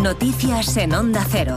Noticias en Onda Cero.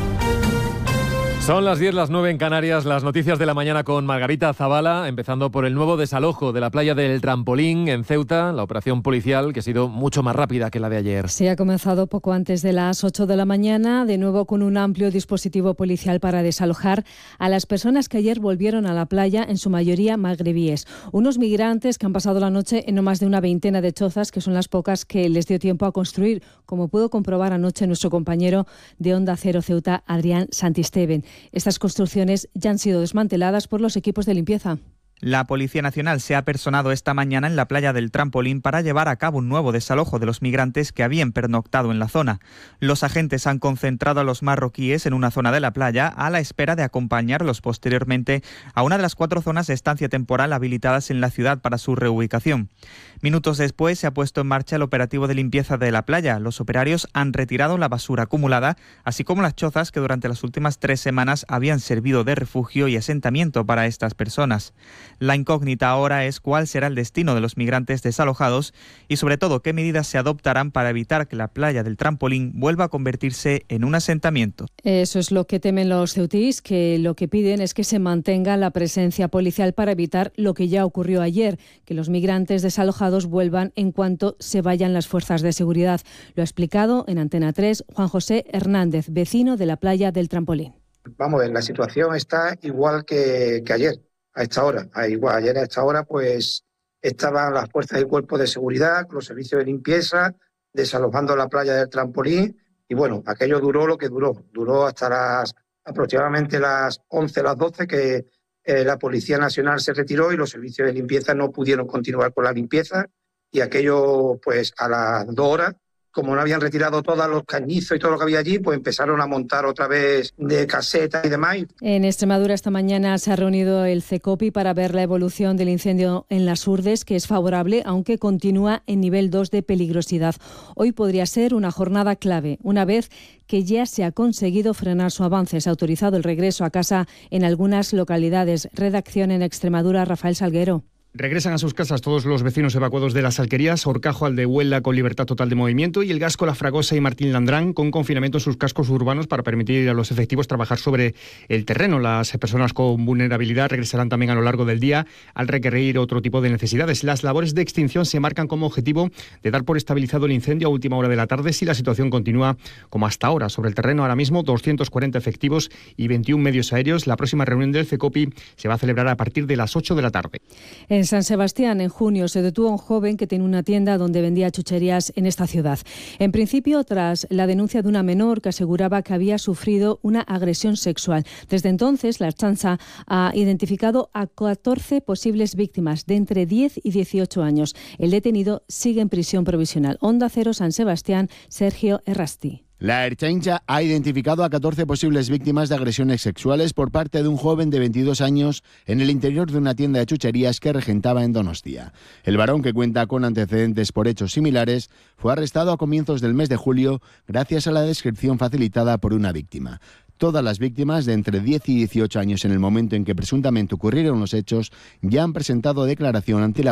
Son las 10, las 9 en Canarias, las noticias de la mañana con Margarita Zavala, empezando por el nuevo desalojo de la playa del Trampolín en Ceuta, la operación policial que ha sido mucho más rápida que la de ayer. Se ha comenzado poco antes de las 8 de la mañana, de nuevo con un amplio dispositivo policial para desalojar a las personas que ayer volvieron a la playa, en su mayoría magrebíes. Unos migrantes que han pasado la noche en no más de una veintena de chozas, que son las pocas que les dio tiempo a construir, como pudo comprobar anoche nuestro compañero de Onda Cero Ceuta, Adrián Santisteban. Estas construcciones ya han sido desmanteladas por los equipos de limpieza. La Policía Nacional se ha personado esta mañana en la playa del Trampolín para llevar a cabo un nuevo desalojo de los migrantes que habían pernoctado en la zona. Los agentes han concentrado a los marroquíes en una zona de la playa a la espera de acompañarlos posteriormente a una de las 4 zonas de estancia temporal habilitadas en la ciudad para su reubicación. Minutos después se ha puesto en marcha el operativo de limpieza de la playa. Los operarios han retirado la basura acumulada, así como las chozas que durante las últimas 3 semanas habían servido de refugio y asentamiento para estas personas. La incógnita ahora es cuál será el destino de los migrantes desalojados y sobre todo qué medidas se adoptarán para evitar que la playa del Trampolín vuelva a convertirse en un asentamiento. Eso es lo que temen los ceutís, que lo que piden es que se mantenga la presencia policial para evitar lo que ya ocurrió ayer, que los migrantes desalojados vuelvan en cuanto se vayan las fuerzas de seguridad. Lo ha explicado en Antena 3 Juan José Hernández, vecino de la playa del Trampolín. Vamos, la situación está igual que ayer. A esta hora, ayer a esta hora, pues estaban las fuerzas y cuerpos de seguridad, con los servicios de limpieza, desalojando la playa del Trampolín, y bueno, aquello duró lo que duró hasta aproximadamente las 11, las 12, que la Policía Nacional se retiró y los servicios de limpieza no pudieron continuar con la limpieza, y aquello, pues a las 2 horas, como no habían retirado todos los cañizos y todo lo que había allí, pues empezaron a montar otra vez de casetas y demás. En Extremadura esta mañana se ha reunido el CECOPI para ver la evolución del incendio en Las Urdes, que es favorable, aunque continúa en nivel 2 de peligrosidad. Hoy podría ser una jornada clave, una vez que ya se ha conseguido frenar su avance. Se ha autorizado el regreso a casa en algunas localidades. Redacción en Extremadura, Rafael Salguero. Regresan a sus casas todos los vecinos evacuados de las alquerías, Horcajo, Aldehuela con libertad total de movimiento y el Gasco, La Fragosa y Martín Landrán con confinamiento en sus cascos urbanos para permitir a los efectivos trabajar sobre el terreno. Las personas con vulnerabilidad regresarán también a lo largo del día al requerir otro tipo de necesidades. Las labores de extinción se marcan como objetivo de dar por estabilizado el incendio a última hora de la tarde si la situación continúa como hasta ahora. Sobre el terreno ahora mismo 240 efectivos y 21 medios aéreos. La próxima reunión del CECOPI se va a celebrar a partir de las 8 de la tarde. En San Sebastián, en junio, se detuvo a un joven que tenía una tienda donde vendía chucherías en esta ciudad. En principio, tras la denuncia de una menor que aseguraba que había sufrido una agresión sexual. Desde entonces, la Ertzaintza ha identificado a 14 posibles víctimas de entre 10 y 18 años. El detenido sigue en prisión provisional. Onda Cero, San Sebastián, Sergio Errasti. La Ertzaintza ha identificado a 14 posibles víctimas de agresiones sexuales por parte de un joven de 22 años en el interior de una tienda de chucherías que regentaba en Donostia. El varón, que cuenta con antecedentes por hechos similares, fue arrestado a comienzos del mes de julio gracias a la descripción facilitada por una víctima. Todas las víctimas de entre 10 y 18 años en el momento en que presuntamente ocurrieron los hechos ya han presentado declaración ante la